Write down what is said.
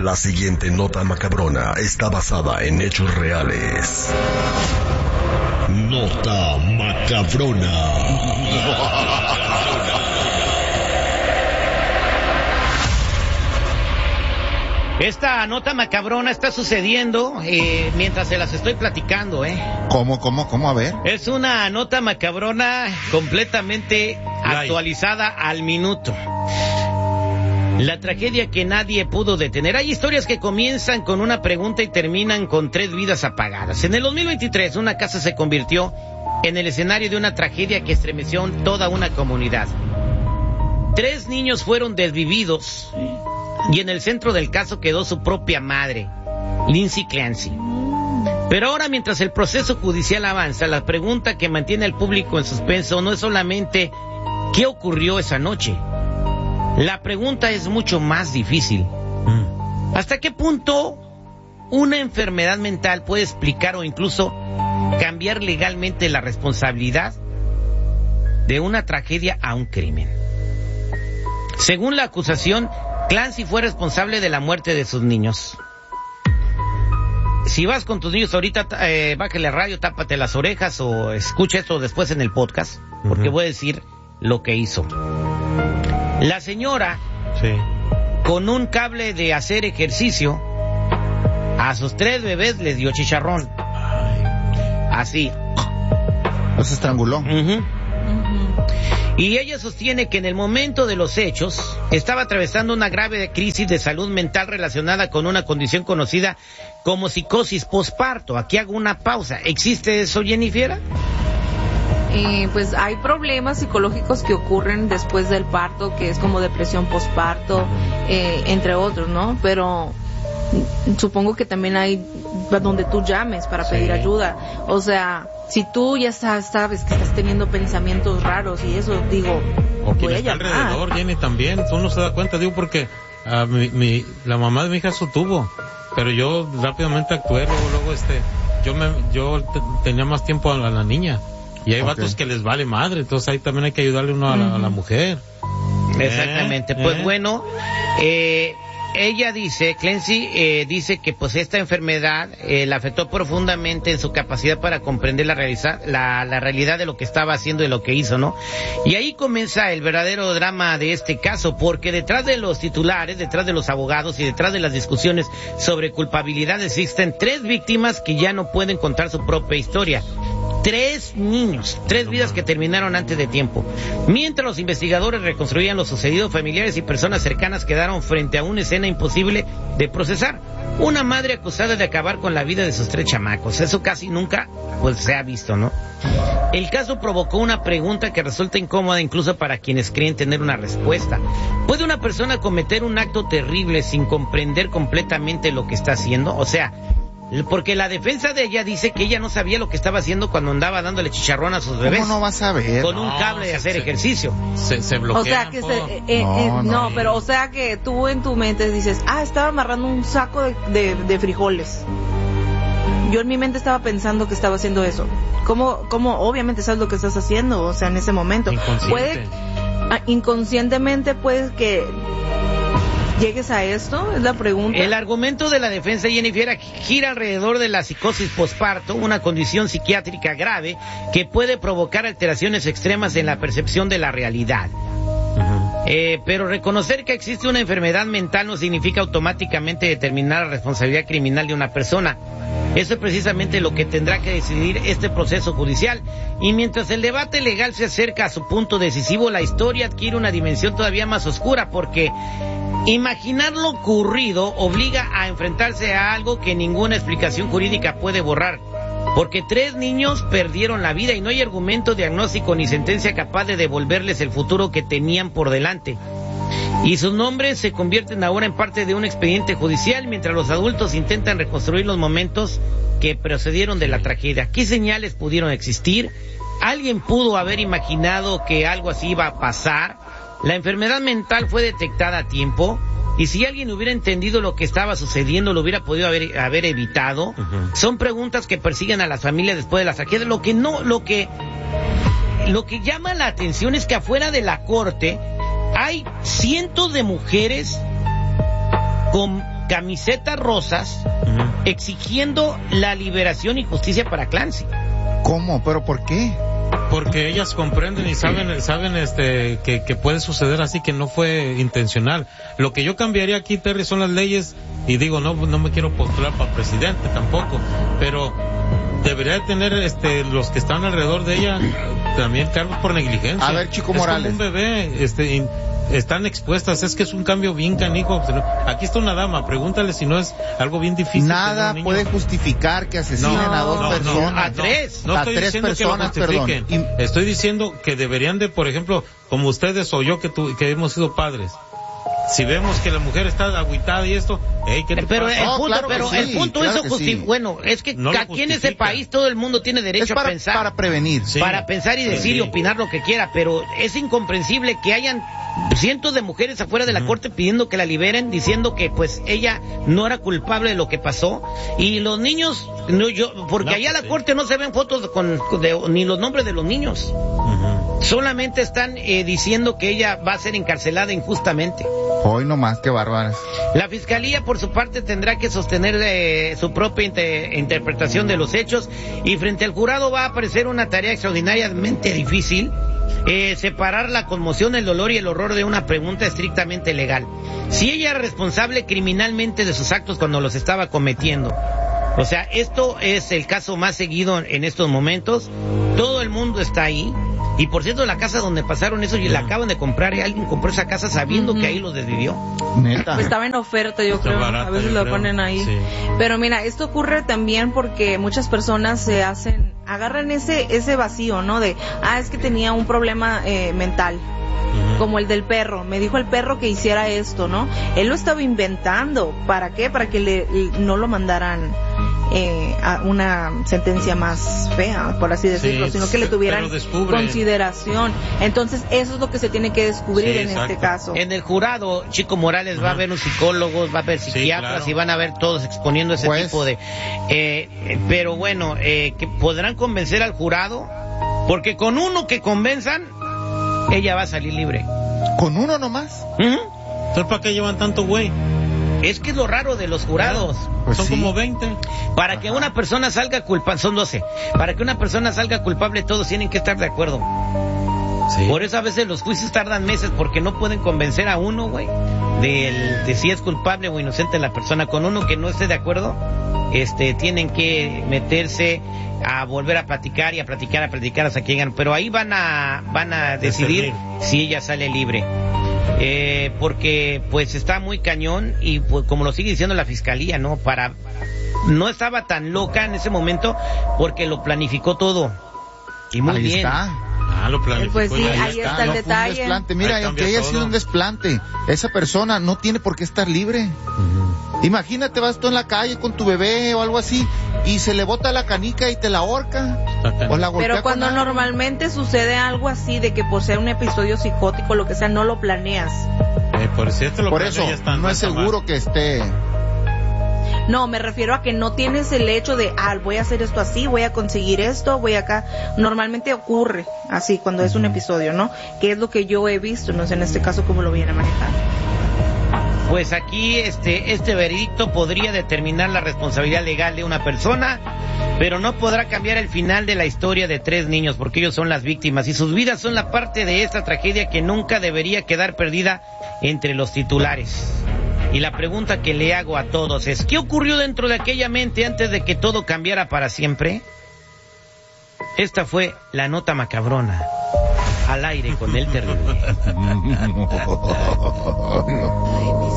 La siguiente nota macabrona está basada en hechos reales. Nota macabrona. Esta nota macabrona está sucediendo mientras se las estoy platicando, ¿Cómo? A ver. Es una nota macabrona completamente actualizada al minuto. La tragedia que nadie pudo detener. Hay historias que comienzan con una pregunta y terminan con 3 vidas apagadas. En el 2023, una casa se convirtió en el escenario de una tragedia que estremeció toda una comunidad. 3 niños fueron desvividos y en el centro del caso quedó su propia madre, Lindsay Clancy. Pero ahora, mientras el proceso judicial avanza, la pregunta que mantiene al público en suspenso no es solamente ¿qué ocurrió esa noche? La pregunta es mucho más difícil. ¿Hasta qué punto una enfermedad mental puede explicar o incluso cambiar legalmente la responsabilidad de una tragedia a un crimen? Según la acusación, Clancy fue responsable de la muerte de sus niños. Si vas con tus niños ahorita, bájale radio, tápate las orejas o escucha esto después en el podcast, porque voy a decir lo que hizo. La señora, con un cable de hacer ejercicio, a sus 3 bebés les dio chicharrón. Así. Los estranguló. Y ella sostiene que en el momento de los hechos estaba atravesando una grave crisis de salud mental relacionada con una condición conocida como psicosis posparto. Aquí hago una pausa. ¿Existe eso, Jennifer? Pues hay problemas psicológicos que ocurren después del parto, que es como depresión posparto, entre otros, ¿no? Pero supongo que también hay donde tú llames para pedir ayuda. O sea, si tú ya sabes que estás teniendo pensamientos raros y eso, digo, o quien está alrededor, Jenny, también, tú no se das cuenta, digo, porque la mamá de mi hija eso tuvo, pero yo rápidamente actué, luego yo tenía más tiempo a la niña, y hay vatos que les vale madre, entonces ahí también hay que ayudarle uno a la mujer. Exactamente, pues bueno, ella dice, Clancy dice que pues esta enfermedad la afectó profundamente en su capacidad para comprender la realidad de lo que estaba haciendo y lo que hizo, ¿no? Y ahí comienza el verdadero drama de este caso, porque detrás de los titulares, detrás de los abogados y detrás de las discusiones sobre culpabilidad existen 3 víctimas que ya no pueden contar su propia historia. 3 niños, 3 vidas que terminaron antes de tiempo. Mientras los investigadores reconstruían lo sucedido, familiares y personas cercanas quedaron frente a una escena imposible de procesar. Una madre acusada de acabar con la vida de sus 3 chamacos. Eso casi nunca pues se ha visto, ¿no? El caso provocó una pregunta que resulta incómoda incluso para quienes creen tener una respuesta. ¿Puede una persona cometer un acto terrible sin comprender completamente lo que está haciendo? O sea, porque la defensa de ella dice que ella no sabía lo que estaba haciendo cuando andaba dándole chicharrón a sus bebés. ¿Cómo no vas a ver? Con un cable de hacer ejercicio. Se bloquea. O sea que pero o sea que tú en tu mente dices, estaba amarrando un saco de frijoles. Yo en mi mente estaba pensando que estaba haciendo eso. ¿Cómo obviamente sabes lo que estás haciendo? O sea, en ese momento. Inconscientemente puedes que llegues a esto, es la pregunta. El argumento de la defensa, Jennifer, gira alrededor de la psicosis posparto, una condición psiquiátrica grave que puede provocar alteraciones extremas en la percepción de la realidad. Pero reconocer que existe una enfermedad mental no significa automáticamente determinar la responsabilidad criminal de una persona. Eso es precisamente lo que tendrá que decidir este proceso judicial. Y mientras el debate legal se acerca a su punto decisivo, la historia adquiere una dimensión todavía más oscura, porque imaginar lo ocurrido obliga a enfrentarse a algo que ninguna explicación jurídica puede borrar. Porque 3 niños perdieron la vida y no hay argumento, diagnóstico ni sentencia capaz de devolverles el futuro que tenían por delante. Y sus nombres se convierten ahora en parte de un expediente judicial mientras los adultos intentan reconstruir los momentos que procedieron de la tragedia. ¿Qué señales pudieron existir? ¿Alguien pudo haber imaginado que algo así iba a pasar? ¿La enfermedad mental fue detectada a tiempo? Y si alguien hubiera entendido lo que estaba sucediendo, lo hubiera podido haber evitado. Son preguntas que persiguen a las familias después de la tragedia. Lo que llama la atención es que afuera de la corte hay cientos de mujeres con camisetas rosas exigiendo la liberación y justicia para Clancy. ¿Cómo? ¿Pero por qué? Porque ellas comprenden y saben que puede suceder así, que no fue intencional. Lo que yo cambiaría aquí, Terry, son las leyes, y digo, no me quiero postular para presidente tampoco, pero debería de tener los que están alrededor de ella también cargos por negligencia. A ver, Chico Morales. Como un bebé, están expuestas, es que es un cambio bien canijo. Aquí está una dama, pregúntale si no es algo bien difícil. Nada puede justificar que asesinen a dos personas. A tres. No estoy tres diciendo personas, que lo justifiquen. perdón. Estoy diciendo que deberían de, por ejemplo, como ustedes o yo que hemos sido padres. Si vemos que la mujer está agüitada y esto, ¿qué te pero pasa? el punto es justificar. Bueno, es que No aquí en ese país todo el mundo tiene derecho a pensar. Para prevenir. Sí. Para pensar y decir y opinar lo que quiera, pero es incomprensible que hayan cientos de mujeres afuera de la corte pidiendo que la liberen, diciendo que pues ella no era culpable de lo que pasó, y los niños, porque allá a la corte no se ven fotos ni los nombres de los niños. Solamente están diciendo que ella va a ser encarcelada injustamente. Hoy nomás, qué bárbaras. La fiscalía, por su parte, tendrá que sostener su propia interpretación de los hechos, y frente al jurado va a aparecer una tarea extraordinariamente difícil: separar la conmoción, el dolor y el horror de una pregunta estrictamente legal. Si ella es responsable criminalmente de sus actos cuando los estaba cometiendo. O sea, esto es el caso más seguido en estos momentos. Todo el mundo está ahí. Y por cierto, la casa donde pasaron eso, y la acaban de comprar, y alguien compró esa casa sabiendo que ahí los desvivió. Neta. Estaba en oferta, yo creo. Barata, a veces lo ponen ahí. Sí. Pero mira, esto ocurre también porque muchas personas agarran ese vacío, ¿no? Es que tenía un problema mental. Como el del perro, me dijo el perro que hiciera esto, ¿no? Él lo estaba inventando. ¿Para qué? Para que no lo mandaran a una sentencia más fea, por así decirlo, sino que le tuvieran consideración. Entonces eso es lo que se tiene que descubrir en este caso. En el jurado, Chico Morales, va a haber psicólogos, va a haber psiquiatras, claro, y van a ver todos exponiendo ese tipo de... pero bueno, que podrán convencer al jurado, porque con uno que convenzan, ella va a salir libre. ¿Con uno nomás? Entonces, ¿para qué llevan tanto güey? Es que es lo raro de los jurados. Pues son como 20. Para que una persona salga culpable, son 12. Para que una persona salga culpable, todos tienen que estar de acuerdo. Sí. Por eso a veces los juicios tardan meses, porque no pueden convencer a uno, güey, de si es culpable o inocente la persona. Con uno que no esté de acuerdo, tienen que meterse a volver a platicar y a platicar hasta que llegan. Pero ahí van a decidir si ella sale libre. Porque pues está muy cañón, y pues, como lo sigue diciendo la fiscalía, no estaba tan loca en ese momento porque lo planificó todo y muy bien. Está. Lo planificó. Pues sí, ahí está el detalle. Un desplante. Mira, aunque haya sido un desplante, esa persona no tiene por qué estar libre. Imagínate, vas tú en la calle con tu bebé o algo así y se le bota la canica y te la ahorca o la golpea. Pero cuando normalmente sucede algo así, de que por ser un episodio psicótico, lo que sea, no lo planeas. Por eso no es seguro que esté. No, me refiero a que no tienes el hecho de, voy a hacer esto así, voy a conseguir esto, voy acá. Normalmente ocurre así cuando es un episodio, ¿no? Que es lo que yo he visto, no sé en este caso cómo lo viene a manejar. Pues aquí este veredicto podría determinar la responsabilidad legal de una persona, pero no podrá cambiar el final de la historia de 3 niños, porque ellos son las víctimas y sus vidas son la parte de esta tragedia que nunca debería quedar perdida entre los titulares. Y la pregunta que le hago a todos es: ¿qué ocurrió dentro de aquella mente antes de que todo cambiara para siempre? Esta fue la nota macabrona, al aire con el terrible.